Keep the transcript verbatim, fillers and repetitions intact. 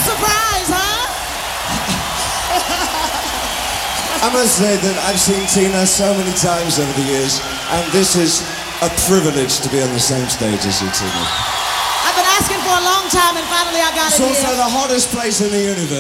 surprise, huh? I must say that I've seen Tina so many times over the years, and this is a privilege to be on the same stage as you, Tina. I've been asking for a long time, and finally I got It's it also here. the hottest place in the universe.